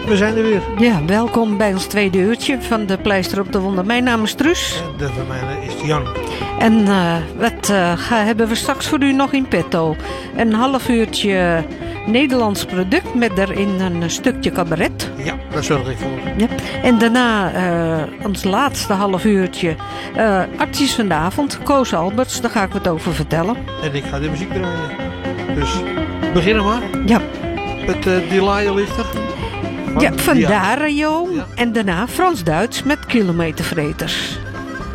we zijn er weer. Ja, welkom bij ons tweede uurtje van de Pleister op de Wonden. Mijn naam is Truus. En de van mij is Jan. En wat hebben we straks voor u nog in petto? Een half uurtje Nederlands product met daarin een stukje cabaret. Ja, daar zorg ik voor. Ja. En daarna ons laatste half uurtje acties van de avond. Koos Alberts, daar ga ik wat over vertellen. En ik ga de muziek draaien. Dus beginnen maar. Ja. Het Delia ligt er. Ja, van Dario. Ja. En daarna Frans-Duits met kilometervreters.